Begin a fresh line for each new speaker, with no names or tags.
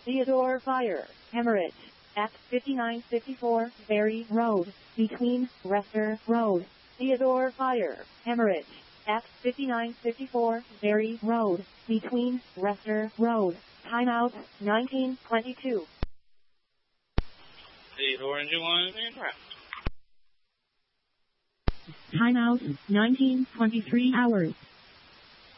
Theodore Fire, Emirates, at 5954 Berry Road, between Rester Road. Theodore Fire, Emirates, at 5954 Berry Road, between Rester Road. Timeout, 1922.
Theodore Engine 1 and craft.
Timeout, 1923 hours.